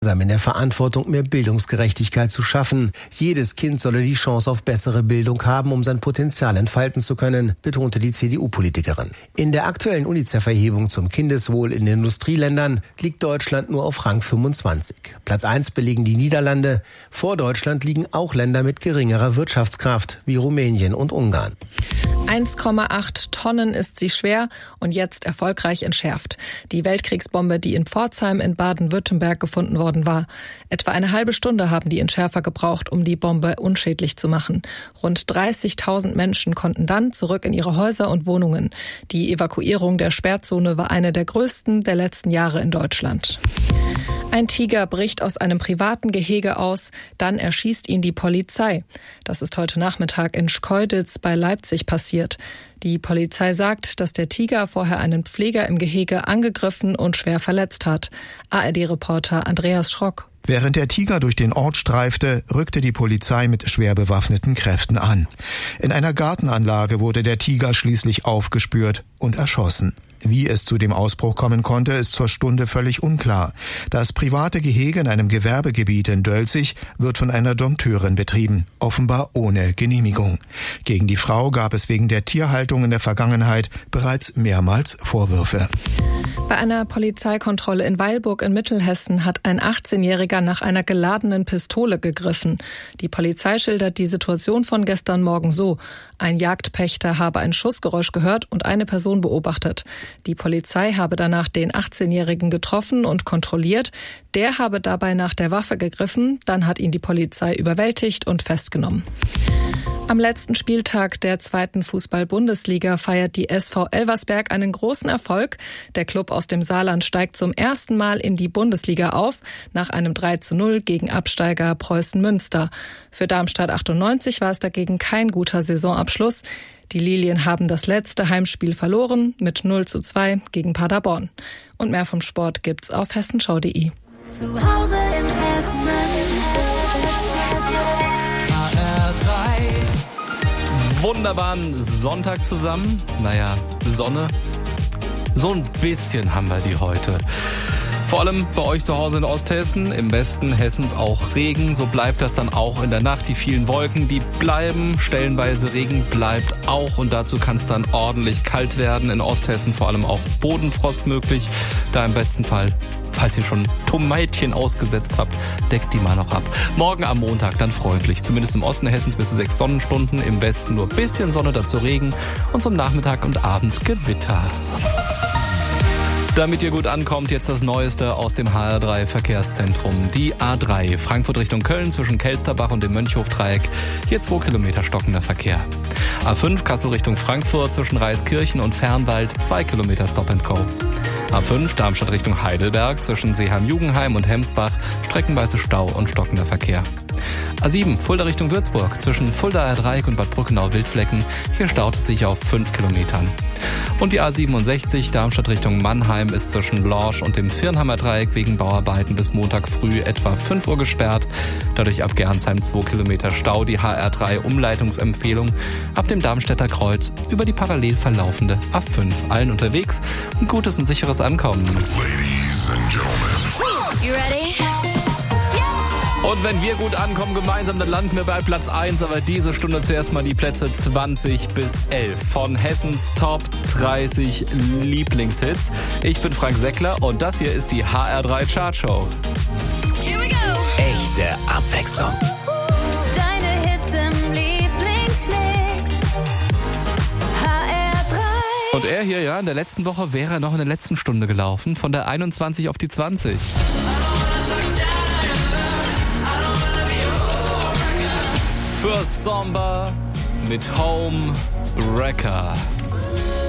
in der Verantwortung, mehr Bildungsgerechtigkeit zu schaffen. Jedes Kind solle die Chance auf bessere Bildung haben, um sein Potenzial entfalten zu können, betonte die CDU-Politikerin. In der aktuellen UNICEF-Erhebung zum Kindeswohl in den Industrieländern liegt Deutschland nur auf Rang 25. Platz 1 belegen die Niederlande. Vor Deutschland liegen auch Länder mit geringerer Wirtschaftskraft, wie Rumänien und Ungarn. 1,8 Tonnen ist sie schwer und jetzt erfolgreich entschärft. Die Weltkriegsbombe, die in Pforzheim in Baden-Württemberg gefunden worden war. Etwa eine halbe Stunde haben die Entschärfer gebraucht, um die Bombe unschädlich zu machen. Rund 30.000 Menschen konnten dann zurück in ihre Häuser und Wohnungen. Die Evakuierung der Sperrzone war eine der größten der letzten Jahre in Deutschland. Ein Tiger bricht aus einem privaten Gehege aus, dann erschießt ihn die Polizei. Das ist heute Nachmittag in Schkeuditz bei Leipzig passiert. Die Polizei sagt, dass der Tiger vorher einen Pfleger im Gehege angegriffen und schwer verletzt hat. ARD-Reporter Andreas Schrock. Während der Tiger durch den Ort streifte, rückte die Polizei mit schwer bewaffneten Kräften an. In einer Gartenanlage wurde der Tiger schließlich aufgespürt und erschossen. Wie es zu dem Ausbruch kommen konnte, ist zur Stunde völlig unklar. Das private Gehege in einem Gewerbegebiet in Dölzig wird von einer Dompteurin betrieben, offenbar ohne Genehmigung. Gegen die Frau gab es wegen der Tierhaltung in der Vergangenheit bereits mehrmals Vorwürfe. Bei einer Polizeikontrolle in Weilburg in Mittelhessen hat ein 18-Jähriger nach einer geladenen Pistole gegriffen. Die Polizei schildert die Situation von gestern Morgen so: Ein Jagdpächter habe ein Schussgeräusch gehört und eine Person beobachtet. Die Polizei habe danach den 18-Jährigen getroffen und kontrolliert. Der habe dabei nach der Waffe gegriffen, dann hat ihn die Polizei überwältigt und festgenommen. Am letzten Spieltag der 2. Fußball-Bundesliga feiert die SV Elversberg einen großen Erfolg. Der Klub aus dem Saarland steigt zum ersten Mal in die Bundesliga auf, nach einem 3:0 gegen Absteiger Preußen Münster. Für Darmstadt 98 war es dagegen kein guter Saisonabschluss. Die Lilien haben das letzte Heimspiel verloren mit 0:2 gegen Paderborn. Und mehr vom Sport gibt's auf hessenschau.de. Zu Hause in Hessen. Wunderbaren Sonntag zusammen. Naja, Sonne. So ein bisschen haben wir die heute. Vor allem bei euch zu Hause in Osthessen, im Westen Hessens auch Regen. So bleibt das dann auch in der Nacht. Die vielen Wolken, die bleiben. Stellenweise Regen bleibt auch. Und dazu kann es dann ordentlich kalt werden. In Osthessen vor allem auch Bodenfrost möglich. Da im besten Fall, falls ihr schon Tomatchen ausgesetzt habt, deckt die mal noch ab. Morgen am Montag dann freundlich. Zumindest im Osten Hessens bis zu 6 Sonnenstunden. Im Westen nur ein bisschen Sonne, dazu Regen. Und zum Nachmittag und Abend Gewitter. Damit ihr gut ankommt, jetzt das Neueste aus dem HR3 Verkehrszentrum. Die A3 Frankfurt Richtung Köln zwischen Kelsterbach und dem Mönchhofdreieck. Hier 2 Kilometer stockender Verkehr. A5 Kassel Richtung Frankfurt zwischen Reiskirchen und Fernwald 2 Kilometer Stop and Go. A5 Darmstadt Richtung Heidelberg zwischen Seeheim-Jugendheim und Hemsbach streckenweise Stau und stockender Verkehr. A7 Fulda Richtung Würzburg zwischen Fuldaer Dreieck und Bad Brückenau-Wildflecken. Hier staut es sich auf 5 Kilometern. Und die A67 Darmstadt Richtung Mannheim ist zwischen Lorsch und dem Firnheimer Dreieck wegen Bauarbeiten bis Montag früh etwa 5 Uhr gesperrt. Dadurch ab Gernsheim 2 Kilometer Stau. Die HR3 Umleitungsempfehlung ab dem Darmstädter Kreuz über die parallel verlaufende A5. Allen unterwegs ein gutes und sicheres Ankommen. Ladies and gentlemen. You ready? Und wenn wir gut ankommen gemeinsam, dann landen wir bei Platz 1. Aber diese Stunde zuerst mal die Plätze 20 bis 11 von Hessens Top 30 Lieblingshits. Ich bin Frank Seckler und das hier ist die HR3 Chartshow. Here we go. Echte Abwechslung. Deine Hits im Lieblingsmix. HR3. Und er hier, ja, in der letzten Woche wäre er noch in der letzten Stunde gelaufen, von der 21 auf die 20. Für Somber mit Home Wrecker.